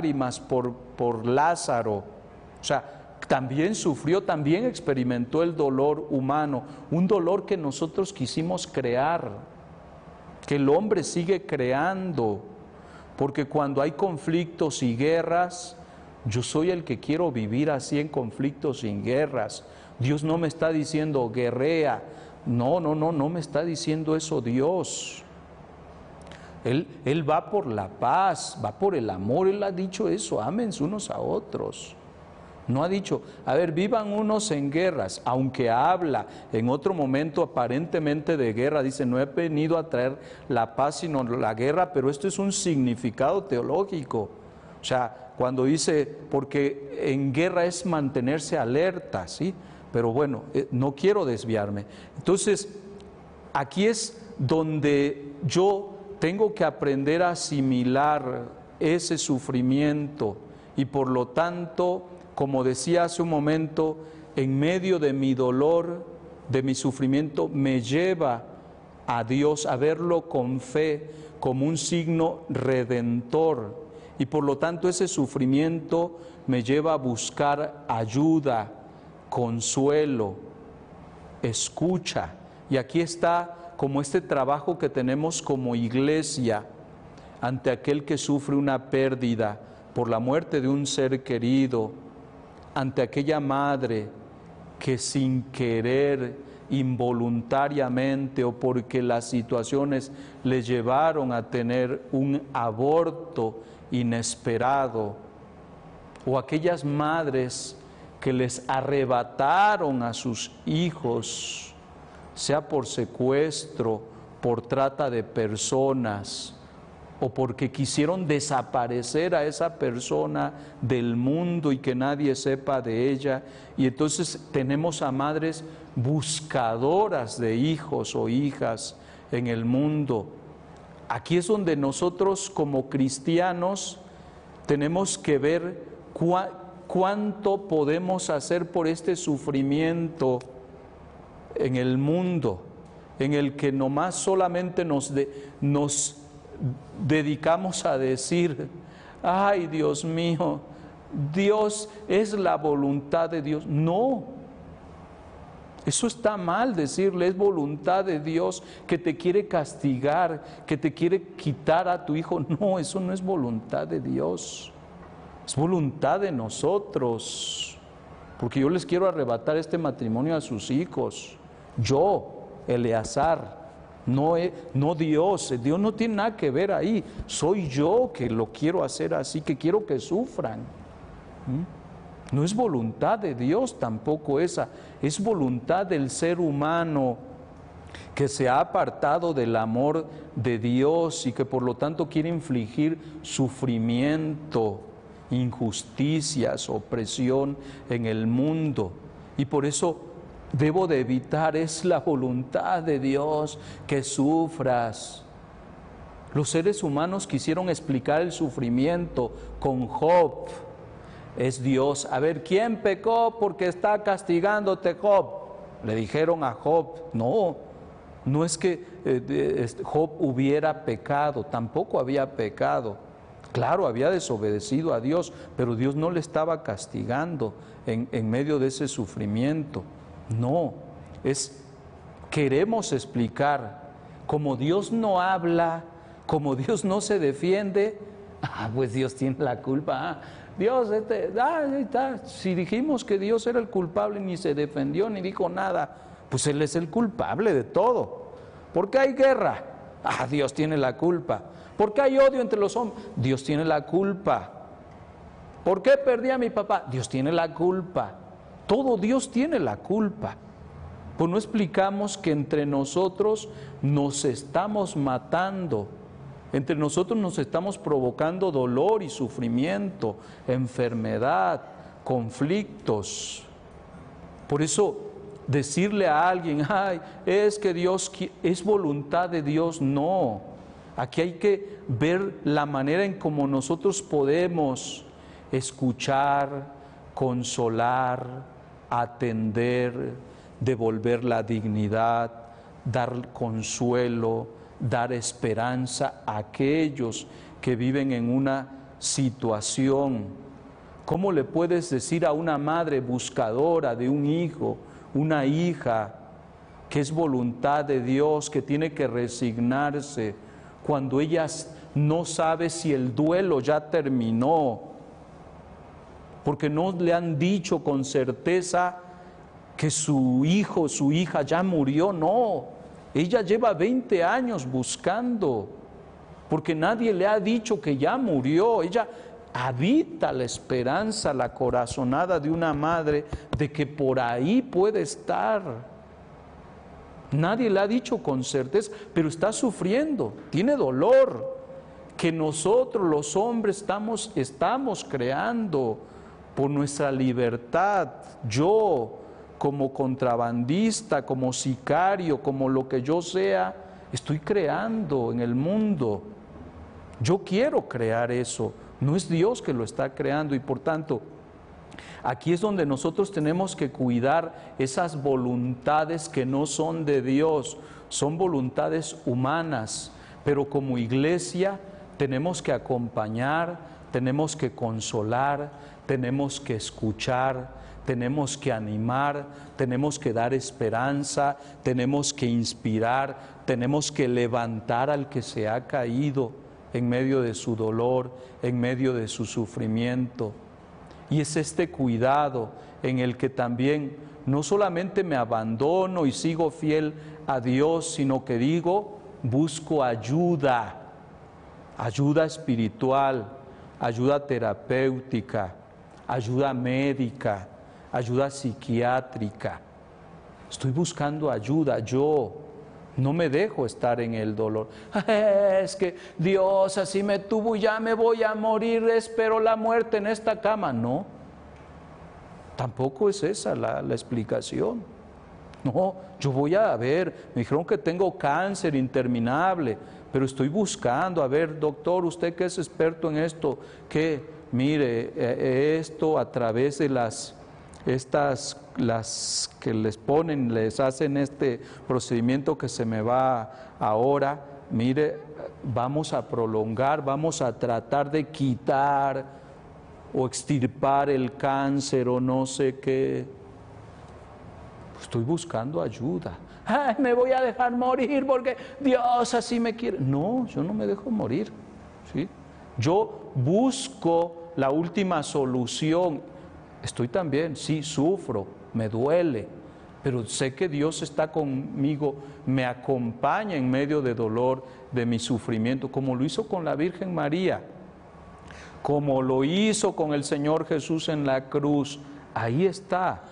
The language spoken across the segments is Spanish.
lágrimas por Lázaro. O sea, también sufrió, también experimentó el dolor humano, un dolor que nosotros quisimos crear, que el hombre sigue creando, porque cuando hay conflictos y guerras, yo soy el que quiero vivir así en conflictos y en guerras. Dios no me está diciendo guerrea, no me está diciendo eso Dios. Él va por la paz, va por el amor, Él ha dicho eso, ámense unos a otros. No ha dicho, a ver, vivan unos en guerras, aunque habla en otro momento aparentemente de guerra, dice, no he venido a traer la paz sino la guerra, pero esto es un significado teológico. O sea, cuando dice, porque en guerra es mantenerse alerta, ¿sí? Pero bueno, no quiero desviarme. Entonces, aquí es donde yo tengo que aprender a asimilar ese sufrimiento y por lo tanto, como decía hace un momento, en medio de mi dolor, de mi sufrimiento, me lleva a Dios a verlo con fe como un signo redentor. Y por lo tanto ese sufrimiento me lleva a buscar ayuda, consuelo, escucha. Y aquí está como este trabajo que tenemos como iglesia ante aquel que sufre una pérdida por la muerte de un ser querido, ante aquella madre que sin querer, involuntariamente o porque las situaciones le llevaron a tener un aborto inesperado, o aquellas madres que les arrebataron a sus hijos, sea por secuestro, por trata de personas, o porque quisieron desaparecer a esa persona del mundo y que nadie sepa de ella. Y entonces tenemos a madres buscadoras de hijos o hijas en el mundo. Aquí es donde nosotros como cristianos tenemos que ver cuánto podemos hacer por este sufrimiento en el mundo, en el que nomás solamente nos dedicamos a decir, ay Dios mío, Dios es la voluntad de Dios. No, eso está mal decirle, es voluntad de Dios que te quiere castigar, que te quiere quitar a tu hijo. No, eso no es voluntad de Dios, es voluntad de nosotros, porque yo les quiero arrebatar este matrimonio a sus hijos, yo, Eleazar. No Dios, Dios no tiene nada que ver ahí, soy yo que lo quiero hacer así, que quiero que sufran. No es voluntad de Dios tampoco esa, es voluntad del ser humano que se ha apartado del amor de Dios y que por lo tanto quiere infligir sufrimiento, injusticias, opresión en el mundo. Y por eso debo de evitar, es la voluntad de Dios que sufras. Los seres humanos quisieron explicar el sufrimiento con Job. Es Dios, a ver, ¿quién pecó porque está castigándote, Job? Le dijeron a Job. No es que Job hubiera pecado, tampoco había pecado. Claro, había desobedecido a Dios, pero Dios no le estaba castigando en medio de ese sufrimiento. No, queremos explicar, como Dios no habla, como Dios no se defiende, pues Dios tiene la culpa. Dios, si dijimos que Dios era el culpable, ni se defendió, ni dijo nada, pues Él es el culpable de todo. ¿Por qué hay guerra? Dios tiene la culpa. ¿Por qué hay odio entre los hombres? Dios tiene la culpa. ¿Por qué perdí a mi papá? Dios tiene la culpa. Todo Dios tiene la culpa. Pues no explicamos que entre nosotros nos estamos matando, entre nosotros nos estamos provocando dolor y sufrimiento, enfermedad, conflictos. Por eso decirle a alguien, es que Dios, es voluntad de Dios, no. Aquí hay que ver la manera en cómo nosotros podemos escuchar, consolar, atender, devolver la dignidad, dar consuelo, dar esperanza a aquellos que viven en una situación. ¿Cómo le puedes decir a una madre buscadora de un hijo, una hija, que es voluntad de Dios, que tiene que resignarse, cuando ella no sabe si el duelo ya terminó? Porque no le han dicho con certeza que su hijo, su hija ya murió. No, ella lleva 20 años buscando, porque nadie le ha dicho que ya murió. Ella habita la esperanza, la corazonada de una madre de que por ahí puede estar. Nadie le ha dicho con certeza, pero está sufriendo, tiene dolor, que nosotros los hombres estamos creando por nuestra libertad. Yo, como contrabandista, como sicario, como lo que yo sea, estoy creando en el mundo. Yo quiero crear eso, no es Dios que lo está creando, y por tanto, aquí es donde nosotros tenemos que cuidar esas voluntades que no son de Dios, son voluntades humanas, pero como iglesia tenemos que acompañar, tenemos que consolar, tenemos que escuchar, tenemos que animar, tenemos que dar esperanza, tenemos que inspirar, tenemos que levantar al que se ha caído en medio de su dolor, en medio de su sufrimiento. Y es este cuidado en el que también no solamente me abandono y sigo fiel a Dios, sino que digo, busco ayuda, ayuda espiritual, ayuda terapéutica, ayuda médica, ayuda psiquiátrica. Estoy buscando ayuda, yo no me dejo estar en el dolor. Es que Dios así me tuvo, ya me voy a morir, espero la muerte en esta cama. No, tampoco es esa la explicación. No, yo voy a ver, me dijeron que tengo cáncer interminable, pero estoy buscando, a ver, doctor, usted que es experto en esto, que mire, esto a través de las que les hacen este procedimiento que se me va ahora, mire, vamos a prolongar, vamos a tratar de quitar o extirpar el cáncer o no sé qué. Estoy buscando ayuda. Ay, me voy a dejar morir porque Dios así me quiere. No, yo no me dejo morir, ¿sí? Yo busco la última solución. Estoy también, sí, sufro, me duele, pero sé que Dios está conmigo, me acompaña en medio de dolor, de mi sufrimiento, como lo hizo con la Virgen María, como lo hizo con el Señor Jesús en la cruz. Ahí está.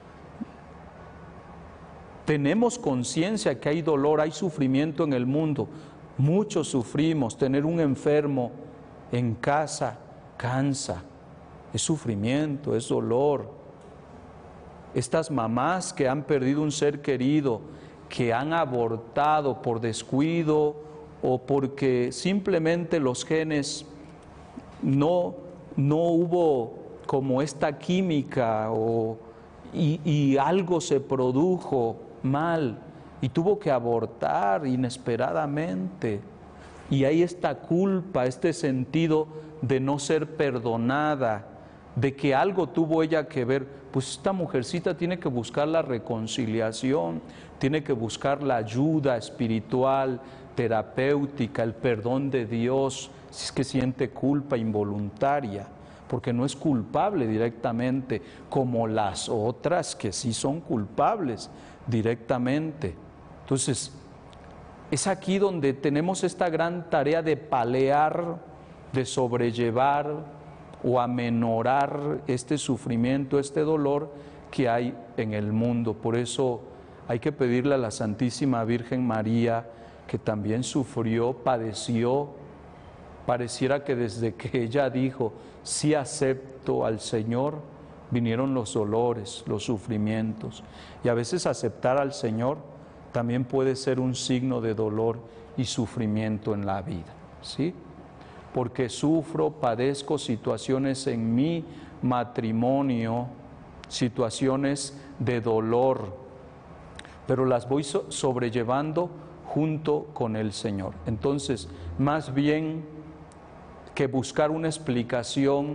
Tenemos conciencia que hay dolor, hay sufrimiento en el mundo. Muchos sufrimos. Tener un enfermo en casa cansa. Es sufrimiento, es dolor. Estas mamás que han perdido un ser querido, que han abortado por descuido o porque simplemente los genes no hubo como esta química y algo se produjo mal y tuvo que abortar inesperadamente. Y hay esta culpa, este sentido de no ser perdonada, de que algo tuvo ella que ver. Pues esta mujercita tiene que buscar la reconciliación, tiene que buscar la ayuda espiritual, terapéutica, el perdón de Dios, si es que siente culpa involuntaria, porque no es culpable directamente, como las otras que sí son culpables directamente. Entonces, es aquí donde tenemos esta gran tarea de paliar, de sobrellevar o amenorar este sufrimiento, este dolor que hay en el mundo. Por eso hay que pedirle a la Santísima Virgen María, que también sufrió, padeció. Pareciera que desde que ella dijo, sí acepto al Señor, vinieron los dolores, los sufrimientos. Y a veces aceptar al Señor también puede ser un signo de dolor y sufrimiento en la vida, ¿sí? Porque sufro, padezco situaciones en mi matrimonio, situaciones de dolor, pero las voy sobrellevando junto con el Señor. Entonces, más bien que buscar una explicación